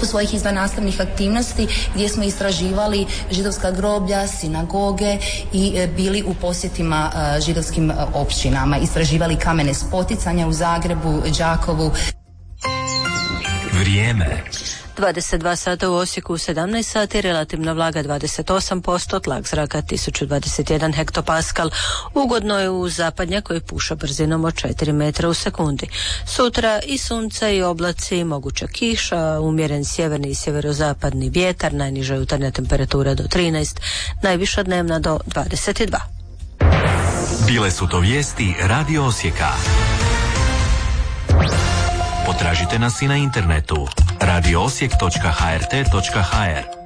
sklopu svojih izvannastavnih aktivnosti gdje smo istraživali židovska groblja, sinagoge i bili u posjetima židovskim općinama. Istraživali kamene spoticanja u Zagrebu, Đakovu. Vrijeme. 22 sata u Osijeku, 17 sati, relativna vlaga 28%, tlak zraka 1021 hektopaskal. Ugodno je u zapadnja koji puša brzinom od 4 metra u sekundi. Sutra i sunce i oblaci, moguća kiša, umjeren sjeverni i sjeverozapadni vjetar, najniža jutarnja temperatura do 13, najviša dnevna do 22. Bile su to vijesti Radio Osijeka. Potražite nas i na internetu radioosijek.hrt.hr.